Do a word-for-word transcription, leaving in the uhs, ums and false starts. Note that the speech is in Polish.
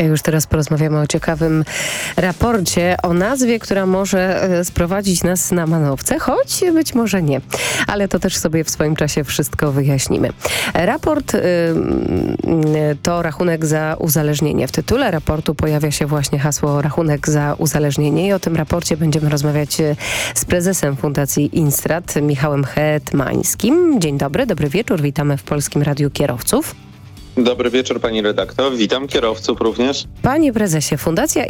Już teraz porozmawiamy o ciekawym raporcie, o nazwie, która może sprowadzić nas na manowce, choć być może nie. Ale to też sobie w swoim czasie wszystko wyjaśnimy. Raport y, y, to rachunek za uzależnienie. W tytule raportu pojawia się właśnie hasło rachunek za uzależnienie i o tym raporcie będziemy rozmawiać z prezesem Fundacji Instrat, Michałem Hetmańskim. Dzień dobry, dobry wieczór, witamy w Polskim Radiu Kierowców. Dobry wieczór pani redaktor, witam kierowców również. Panie prezesie, Fundacja